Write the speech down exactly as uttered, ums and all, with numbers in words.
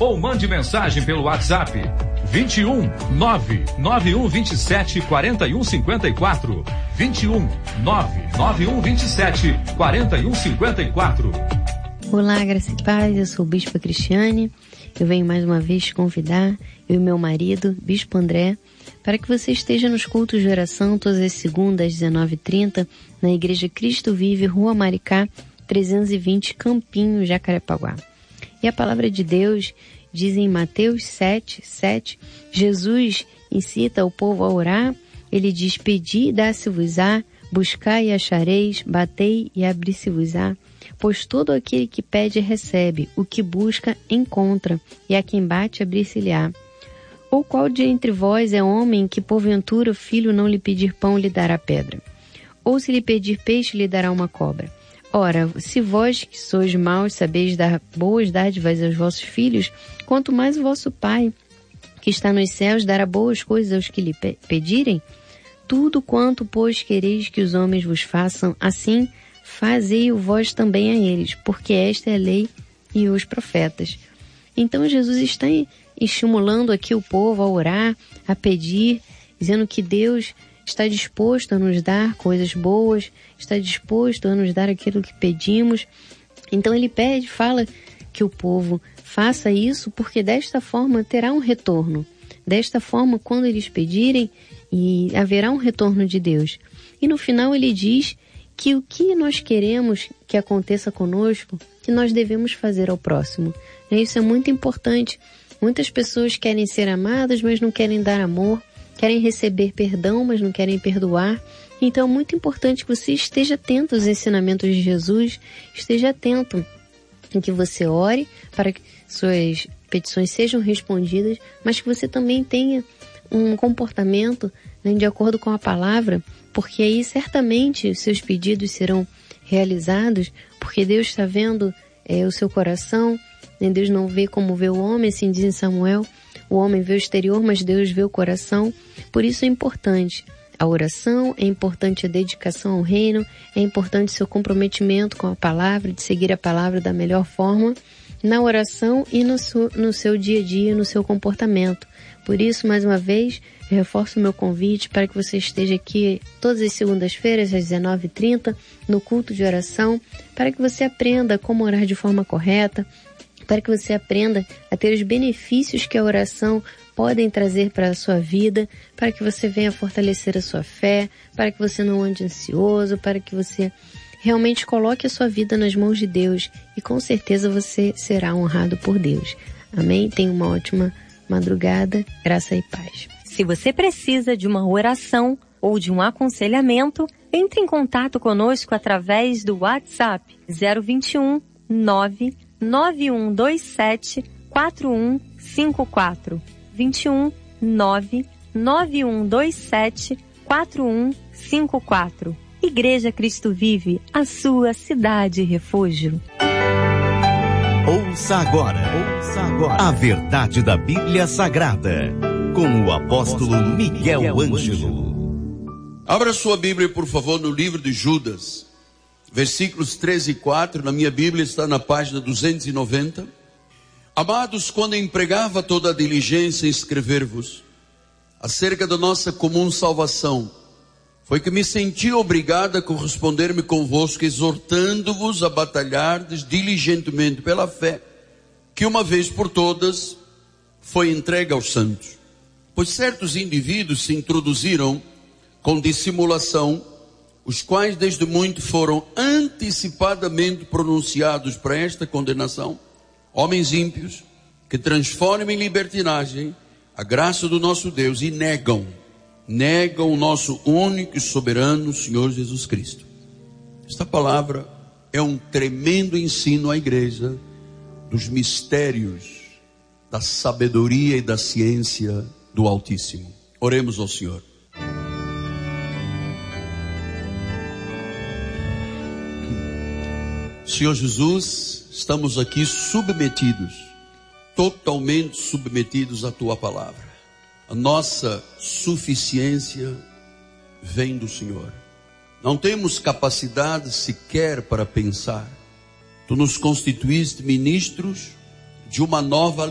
ou mande mensagem pelo WhatsApp vinte e um, nove nove um vinte e sete, quarenta e um cinquenta e quatro. vinte e um, nove nove um vinte e sete, quarenta e um cinquenta e quatro. Olá, graça e paz, eu sou o Bispo Cristiane. Eu venho mais uma vez te convidar, eu e meu marido, Bispo André, para que você esteja nos cultos de oração todas as segundas às dezenove e trinta, na Igreja Cristo Vive, Rua Maricá, trezentos e vinte, Campinho, Jacarepaguá. E a palavra de Deus diz em Mateus sete, sete, Jesus incita o povo a orar. Ele diz: pedi e dá-se-vos-á, buscai e achareis, batei e abri-se-vos-á. Pois todo aquele que pede recebe, o que busca encontra, e a quem bate abrir-se-lhe-á. Ou qual de entre vós é homem que porventura o filho não lhe pedir pão lhe dará pedra? Ou se lhe pedir peixe lhe dará uma cobra? Ora, se vós que sois maus sabeis dar boas dádivas aos vossos filhos, quanto mais o vosso Pai, que está nos céus, dará boas coisas aos que lhe pe- pedirem? Tudo quanto, pois, quereis que os homens vos façam, assim fazei-o vós também a eles, porque esta é a lei e os profetas. Então Jesus está estimulando aqui o povo a orar, a pedir, dizendo que Deus está disposto a nos dar coisas boas, está disposto a nos dar aquilo que pedimos. Então ele pede, fala que o povo faça isso, porque desta forma terá um retorno. Desta forma, quando eles pedirem, e haverá um retorno de Deus. E no final ele diz que o que nós queremos que aconteça conosco, que nós devemos fazer ao próximo. Isso é muito importante. Muitas pessoas querem ser amadas, mas não querem dar amor, querem receber perdão, mas não querem perdoar. Então é muito importante que você esteja atento aos ensinamentos de Jesus, esteja atento em que você ore para que suas petições sejam respondidas, mas que você também tenha um comportamento, né, de acordo com a palavra, porque aí certamente os seus pedidos serão realizados, porque Deus está vendo é, o seu coração, né? Deus não vê como vê o homem, assim diz em Samuel, o homem vê o exterior, mas Deus vê o coração. Por isso é importante a oração, é importante a dedicação ao reino, é importante o seu comprometimento com a palavra, de seguir a palavra da melhor forma, na oração e no seu, no seu dia a dia, no seu comportamento. Por isso, mais uma vez, eu reforço o meu convite para que você esteja aqui todas as segundas-feiras, às dezenove e trinta, no culto de oração, para que você aprenda como orar de forma correta, para que você aprenda a ter os benefícios que a oração podem trazer para a sua vida, para que você venha fortalecer a sua fé, para que você não ande ansioso, para que você realmente coloque a sua vida nas mãos de Deus e com certeza você será honrado por Deus. Amém? Tenha uma ótima madrugada, graça e paz. Se você precisa de uma oração ou de um aconselhamento, entre em contato conosco através do WhatsApp zero vinte e um, nove nove um dois sete, quatro um cinco quatro. vinte e um, nove nove um dois sete, quatro um cinco quatro. Igreja Cristo Vive, a sua cidade refúgio. Ouça agora, ouça agora a verdade da Bíblia Sagrada, com o apóstolo Miguel Ângelo. Abra sua Bíblia, por favor, no livro de Judas, versículos treze e quatro, na minha Bíblia está na página duzentos e noventa. Amados, quando empregava toda a diligência em escrever-vos acerca da nossa comum salvação, foi que me senti obrigado a corresponder-me convosco, exortando-vos a batalhardes diligentemente pela fé, que uma vez por todas foi entregue aos santos. Pois certos indivíduos se introduziram com dissimulação, os quais desde muito foram antecipadamente pronunciados para esta condenação, homens ímpios, que transformam em libertinagem a graça do nosso Deus e negam, negam o nosso único e soberano Senhor Jesus Cristo. Esta palavra é um tremendo ensino à igreja dos mistérios da sabedoria e da ciência do Altíssimo. Oremos ao Senhor. Senhor Jesus, estamos aqui submetidos, totalmente submetidos à Tua palavra. A nossa suficiência vem do Senhor. Não temos capacidade sequer para pensar. Tu nos constituíste ministros de uma nova